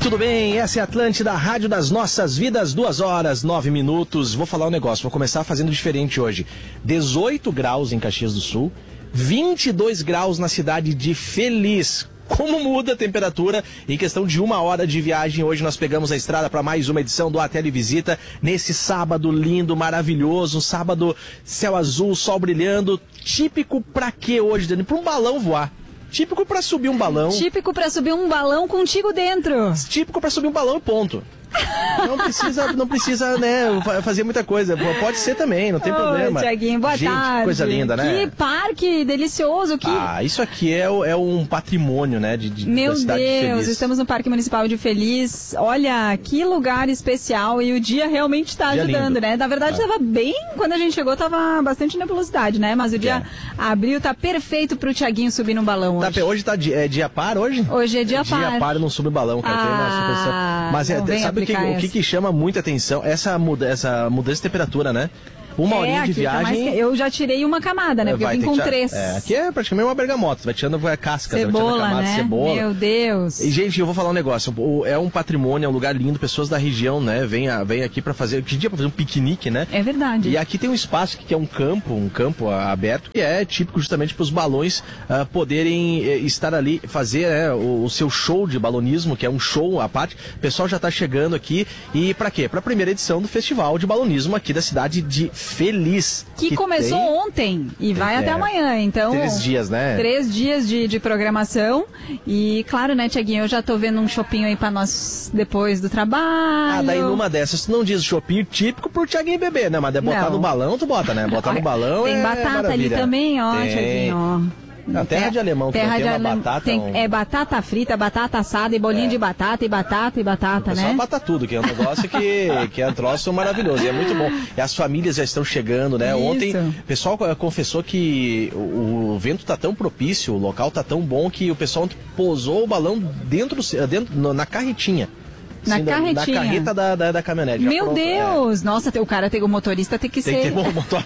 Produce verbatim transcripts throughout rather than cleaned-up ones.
Tudo bem? Essa é a Atlântida, a rádio das nossas vidas, duas horas, nove minutos. Vou falar um negócio, vou começar fazendo diferente hoje. dezoito graus em Caxias do Sul, vinte e dois graus na cidade de Feliz. Como muda a temperatura em questão de uma hora de viagem. Hoje nós pegamos a estrada para mais uma edição do A T L Visita, nesse sábado lindo, maravilhoso, sábado, céu azul, sol brilhando, típico pra quê hoje, Dani? Pra um balão voar. Típico pra subir um balão. Típico pra subir um balão contigo dentro. Típico pra subir um balão e ponto. Não precisa, não precisa, né, fazer muita coisa. Pode ser também, não tem Oi, problema. Tiaguinho, boa Gente, tarde. coisa linda, né? Que parque delicioso. Que... Ah, isso aqui é, é um patrimônio, né, de, de, Meu da cidade Deus, de Feliz. Estamos no Parque Municipal de Feliz. Olha, que lugar especial e o dia realmente está ajudando, lindo. né? Na verdade, estava ah. bem, quando a gente chegou, estava bastante nebulosidade, né? Mas o dia é. abriu, tá perfeito pro Tiaguinho subir num balão hoje. Tá, hoje tá dia, é dia par hoje? Hoje é dia é par. Dia par não sube balão, cara. Ah, Mas é, sabe o que, o que que chama muita atenção? Essa, muda, essa mudança de temperatura, né? Uma é, horinha de viagem. Tá mais... Eu já tirei uma camada, né? Porque vai, eu vim com tirar... três. É, aqui é praticamente uma bergamota. Você vai tirando a casca, cebola, vai tirando a camada né? de cebola. Meu Deus. E, gente, eu vou falar um negócio. É um patrimônio, é um lugar lindo. Pessoas da região, né? Vêm vem aqui pra fazer. Que dia pra fazer um piquenique, né? É verdade. E aqui tem um espaço que é um campo, um campo aberto, que é típico justamente para os balões uh, poderem uh, estar ali, fazer uh, o, o seu show de balonismo, que é um show à parte. O pessoal já está chegando aqui. E para quê? Para a primeira edição do Festival de Balonismo aqui da cidade de Feliz. Que, que começou tem... ontem e vai é, até amanhã, então... Três dias, né? Três dias de, de programação. E claro, né, Tiaguinho, eu já tô vendo um shopping aí pra nós depois do trabalho. Ah, daí numa dessas, tu não diz shopping típico pro Tiaguinho beber, né? Mas é botar não. no balão, tu bota, né? Botar no balão tem é batata maravilha. ali também, ó, tem. Tiaguinho, ó. A terra de alemão, que terra tem de uma alem... batata... Tem, um... É batata frita, batata assada e bolinho é. de batata e batata e batata, é né? Só batata tudo, que é um negócio que, que é um troço maravilhoso. E é muito bom. E as famílias já estão chegando, né? Isso. Ontem o pessoal confessou que o, o vento tá tão propício, o local tá tão bom que o pessoal pousou o balão dentro, dentro na carretinha. Na Sim, carretinha. Na carreta da, da, da caminhonete. Meu pronto, Deus! É. Nossa, o cara, tem, o motorista tem que tem ser... Tem que ter o motor.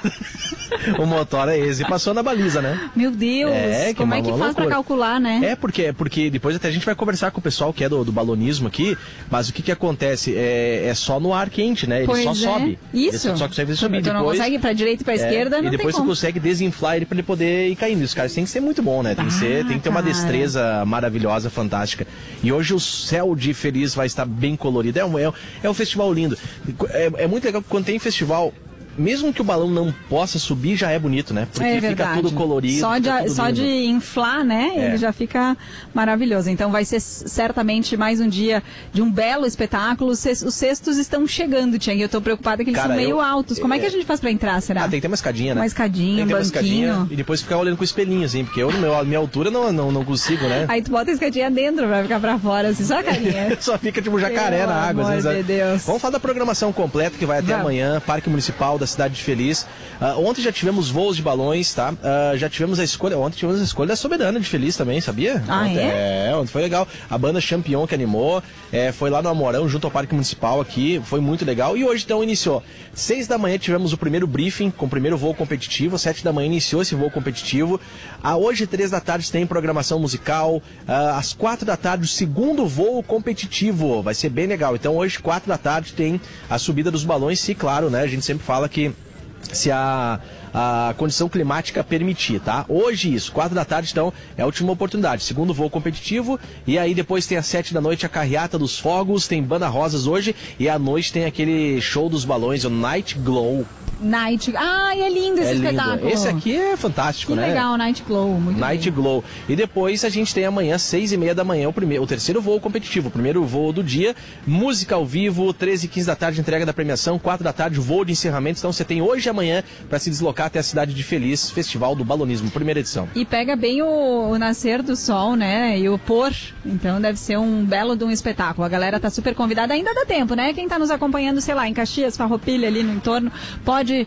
O motor é esse. Passou na baliza, né? Meu Deus! É, que como é é que faz loucura. pra calcular, né? É, porque, porque depois até a gente vai conversar com o pessoal que é do, do balonismo aqui, mas o que que acontece? É, é só no ar quente, né? Ele pois só é. sobe. Isso. Ele só consegue subir. Então depois, não consegue ir pra direita e pra esquerda, é, não E depois tem você como. consegue desinflar ele pra ele poder ir caindo. Os caras tem que ser muito bom, né? Tem, ah, que, ser, tem que ter uma cara. destreza maravilhosa, fantástica. E hoje o céu de Feliz vai estar bem colorido. É um, é, é um festival lindo. É, é muito legal que quando tem festival, mesmo que o balão não possa subir, já é bonito, né? Porque é fica tudo colorido. Só, de, tudo só de inflar, né? É. Ele já fica maravilhoso. Então vai ser certamente mais um dia de um belo espetáculo. Os cestos estão chegando, Tiago. Eu tô preocupada que eles Cara, são meio eu, altos. Como é, é que a gente faz pra entrar, será? Ah, tem que ter uma escadinha, né? Uma escadinha, um banquinho. Escadinha, e depois ficar olhando com o espelhinho, assim. Porque eu, na minha altura, não, não, não consigo, né? Aí tu bota a escadinha dentro pra ficar pra fora, assim, só a carinha. Só fica tipo jacaré Meu na água. Amor assim, de Deus. Vamos falar da programação completa que vai até Vamos. amanhã. Parque Municipal da cidade de Feliz. Uh, ontem já tivemos voos de balões, tá? Uh, já tivemos a escolha, ontem tivemos a escolha da Soberana de Feliz também, sabia? Ah, ontem, é? É, ontem foi legal. A banda Champion que animou, é, foi lá no Amorão, junto ao Parque Municipal aqui, foi muito legal. E hoje então iniciou. Seis da manhã tivemos o primeiro briefing, com o primeiro voo competitivo, sete da manhã iniciou esse voo competitivo. Uh, hoje, três da tarde, tem programação musical. Uh, às quatro da tarde, o segundo voo competitivo, vai ser bem legal. Então hoje, quatro da tarde, tem a subida dos balões, e claro, né, a gente sempre fala que se a, a condição climática permitir, tá? Hoje isso, quatro da tarde, então, é a última oportunidade. Segundo voo competitivo, e aí depois tem às sete da noite a carreata dos fogos, tem Banda Rosas hoje, e à noite tem aquele show dos balões, o Night Glow. Night... Ai, é lindo esse é lindo. espetáculo. Esse aqui é fantástico, que né? Que legal, Night Glow, muito Night bem. Glow. E depois a gente tem amanhã, seis e meia da manhã, o, primeiro, o terceiro voo competitivo, o primeiro voo do dia, música ao vivo, treze e quinze da tarde, entrega da premiação, quatro da tarde, voo de encerramento. Então você tem hoje e amanhã para se deslocar até a cidade de Feliz, Festival do Balonismo, primeira edição. E pega bem o, o nascer do sol, né? E o pôr. Então deve ser um belo de um espetáculo. A galera tá super convidada, ainda dá tempo, né? Quem tá nos acompanhando, sei lá, em Caxias, Farroupilha, ali no entorno, pode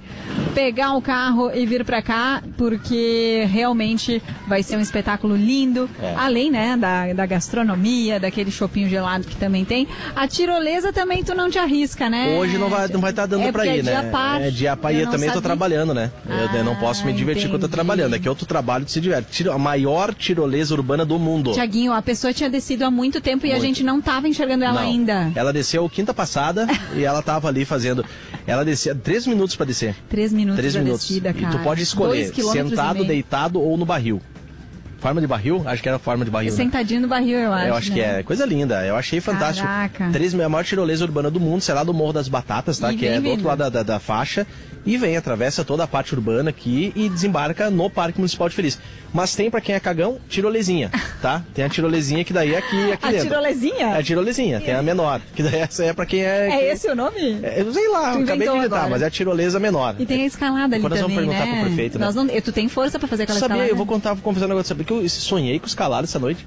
pegar o carro e vir pra cá, porque realmente vai ser um espetáculo lindo, é. além, né, da, da gastronomia, daquele chopinho gelado que também tem. A tirolesa também tu não te arrisca, né? Hoje não vai não vai estar tá dando é pra ir, é né? Dia par, é dia par, e eu também sabia. tô trabalhando, né? Ah, eu não posso me divertir entendi. quando eu tô trabalhando. Aqui é outro trabalho que se diverte. A maior tirolesa urbana do mundo. Tiaguinho, a pessoa tinha descido há muito tempo muito. e a gente não tava enxergando ela não. ainda. Ela desceu quinta passada e ela tava ali fazendo... Ela descia três minutos pra descer. Três minutos Três da minutos. descida, cara. E tu pode escolher sentado, deitado ou no barril. Forma de barril? Acho que era forma de barril. Sentadinho né? no barril, eu acho. Eu acho né? que é. Coisa linda. Eu achei fantástico. Caraca. Três, a maior tirolesa urbana do mundo, sei lá, do Morro das Batatas, tá? E que é do vindo. outro lado da, da, da faixa. E vem, atravessa toda a parte urbana aqui e desembarca no Parque Municipal de Feliz. Mas tem pra quem é cagão, tirolezinha, tá? Tem a tirolezinha que daí é aqui, aqui a dentro. A tirolezinha? É a tirolezinha, tem a menor. Que daí essa é pra quem é... É que... esse o nome? É, eu sei lá, eu acabei de inventar, mas é a tirolesa menor. E tem a escalada ali Quando também, nós vamos perguntar né? pro prefeito, né? Nós não... Tu tem força pra fazer aquela Sabia, escalada? eu vou contar, vou confessar um negócio. Sabia que eu sonhei com escalada essa noite?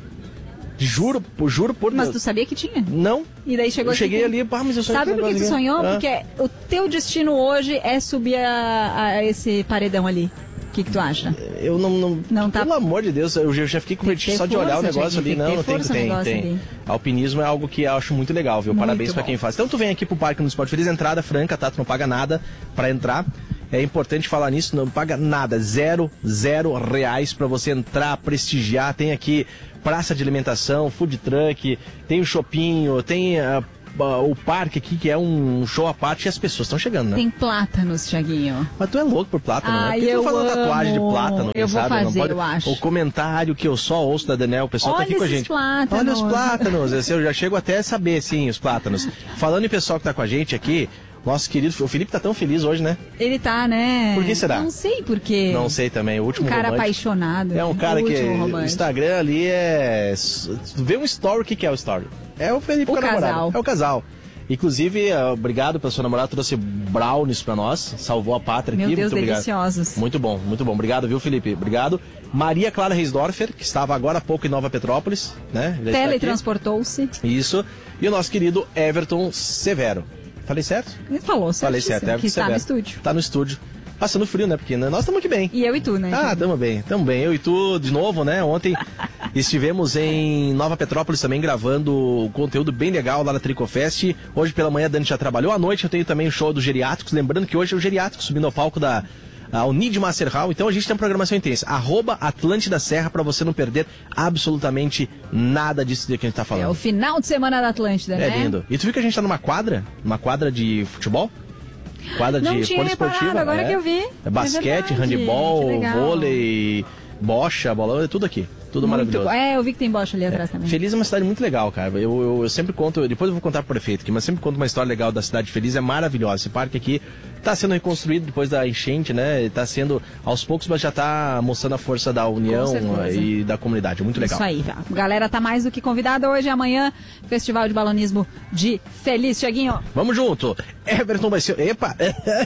Juro, juro por Mas Deus. tu sabia que tinha? Não. E daí chegou Eu cheguei aqui, ali, pá, mas eu sonhei. Sabe por que tu sonhou? Ah. Porque o teu destino hoje é subir a, a esse paredão ali. O que, que tu acha? Eu não, não, não tá... Pelo amor de Deus, eu já fiquei com vertigem só de olhar o negócio ali. Não, não tem que tem, tem. Alpinismo é algo que eu acho muito legal, viu? Muito Parabéns pra quem faz. Então tu vem aqui pro Parque Municipal de Feliz, entrada franca, tá? Tu não paga nada pra entrar. É importante falar nisso, não paga nada, zero, zero reais para você entrar, prestigiar. Tem aqui praça de alimentação, food truck, tem o shopping, tem uh, uh, o parque aqui, que é um show à parte e as pessoas estão chegando, né? Tem plátanos, Tiaguinho. Mas tu é louco por plátano, Ai, né? Por que tu fazendo tatuagem de plátano? Eu vou sabe? fazer, não pode... eu acho. O comentário que eu só ouço da Daniel, o pessoal Olha tá aqui com a gente. Plátanos. Olha os plátanos. Eu já chego até a saber, sim, os plátanos. Falando em pessoal que tá com a gente aqui, nosso querido, o Felipe tá tão feliz hoje, né? Ele tá, né? Por que será? Não sei por quê. Não sei também, o último Um cara romântico. apaixonado. É um cara o que o Instagram ali é... Vê um story, o que que é o story? É o Felipe o com a casal. namorada. É o casal. Inclusive, uh, obrigado pela sua namorada, trouxe brownies pra nós, salvou a pátria Meu aqui. Deus, muito deliciosos. Obrigado. Muito bom, muito bom. Obrigado, viu, Felipe? Obrigado. Maria Clara Reisdorfer, que estava agora há pouco em Nova Petrópolis, né? Teletransportou-se. Isso. E o nosso querido Everton Severo. Falei certo? Ele falou certo. Falei certo, Everton que está Severo. no estúdio. Tá no estúdio. Passando frio, né? Porque nós estamos aqui bem. E eu e tu, né? Ah, estamos bem, estamos bem. Eu e tu, de novo, né? Ontem estivemos em Nova Petrópolis também gravando conteúdo bem legal lá na Tricofest. Hoje pela manhã a Dani já trabalhou. À noite eu tenho também o show dos geriátricos. Lembrando que hoje é o geriátrico subindo ao palco da a Unid Master Hall. Então a gente tem uma programação intensa. Arroba Atlântida Serra pra você não perder absolutamente nada disso que a gente tá falando. É o final de semana da Atlântida, é né? É lindo. E tu viu que a gente tá numa quadra? Numa quadra de futebol? Quadra não de poliesportiva. Agora é. que eu vi. É basquete, é handebol, vôlei, bocha, bolão, é tudo aqui. Tudo muito maravilhoso. É, eu vi que tem bocha ali atrás é. também. Feliz é uma cidade muito legal, cara. Eu, eu, eu sempre conto, depois eu vou contar pro prefeito aqui, mas sempre conto uma história legal da cidade de Feliz, é maravilhosa. Esse parque aqui está sendo reconstruído depois da enchente, né? Está sendo aos poucos, mas já está mostrando a força da união e da comunidade. Muito legal. Isso aí, tá. A galera tá mais do que convidada hoje e amanhã, Festival de Balonismo de Feliz, Tiaguinho. Vamos junto. Everton vai ser... Epa!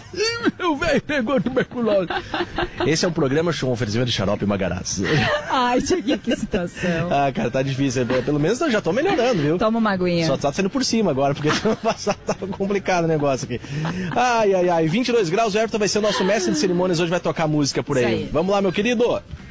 Meu velho pegou tuberculose. Esse é um programa com oferecimento de xarope Magarazzi. Ai, Tiaguinho, que situação. Ah, cara, tá difícil. Pelo menos eu já tô melhorando, viu? Toma uma aguinha. Só tá saindo por cima agora, porque no passado tava complicado o negócio aqui. Ai, ai, ai. vinte e dois graus, o Everton vai ser o nosso mestre de cerimônias, hoje vai tocar música por aí. aí. Vamos lá, meu querido.